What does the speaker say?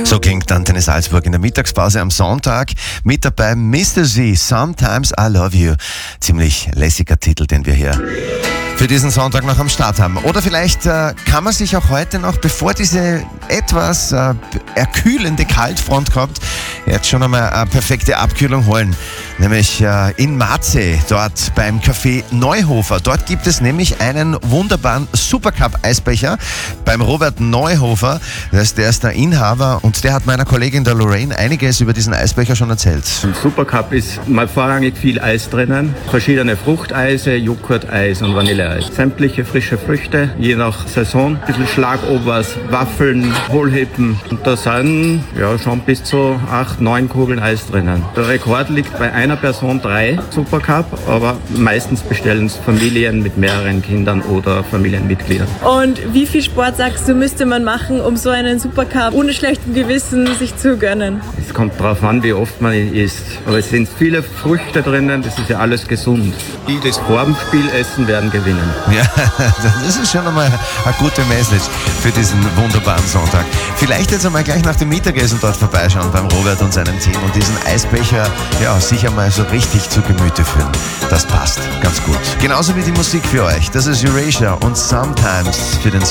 So klingt Antenne Salzburg in der Mittagspause am Sonntag. Mit dabei Mr. Z, Sometimes I Love You. Ziemlich lässiger Titel, den wir hier für diesen Sonntag noch am Start haben. Oder vielleicht kann man sich auch heute noch, bevor diese etwas erkühlende Kaltfront kommt, jetzt schon einmal eine perfekte Abkühlung holen. Nämlich in Marzee, dort beim Café Neuhofer. Dort gibt es nämlich einen wunderbaren Supercup-Eisbecher beim Robert Neuhofer. Der ist der Inhaber und der hat meiner Kollegin der Lorraine einiges über diesen Eisbecher schon erzählt. Im Supercup ist mal vorrangig viel Eis drinnen. Verschiedene Fruchteise, Joghurteis und Vanilleeis. Sämtliche frische Früchte, je nach Saison. Ein bisschen Schlagobers, Waffeln, Hohlhippen. Und da sind schon bis zu 8, 9 Kugeln Eis drinnen. Der Rekord liegt bei einer Person 3 Supercup, aber meistens bestellen es Familien mit mehreren Kindern oder Familienmitgliedern. Und wie viel Sport, sagst du, müsste man machen, um so einen Supercup ohne schlechtem Gewissen sich zu gönnen? Es kommt darauf an, wie oft man ihn isst. Aber es sind viele Früchte drinnen, das ist ja alles gesund. Die das vor dem Spiel essen, werden gewinnen. Ja, das ist schon einmal eine gute Message für diesen wunderbaren Sonntag. Vielleicht jetzt einmal gleich nach dem Mittagessen dort vorbeischauen beim Robert und seinem Team und diesen Eisbecher sicher mal so richtig zu Gemüte führen. Das passt ganz gut. Genauso wie die Musik für euch. Das ist Erasure und Sometimes für den